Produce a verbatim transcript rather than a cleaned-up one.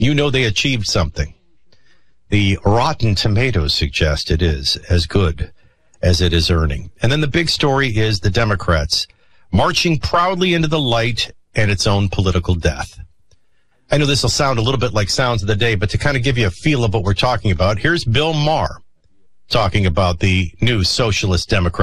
you know they achieved something. The Rotten Tomatoes suggest it is as good as it is earning. And then the big story is the Democrats marching proudly into the light and its own political death. I know this will sound a little bit like Sounds of the Day, but to kind of give you a feel of what we're talking about, here's Bill Maher talking about the new Socialist Democrat.